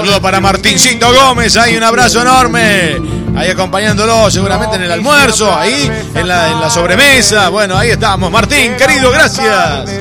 Saludo para Martincito Gómez, ahí un abrazo enorme. Ahí acompañándolo seguramente en el almuerzo, ahí en la sobremesa. Bueno, ahí estamos. Martín, querido, gracias.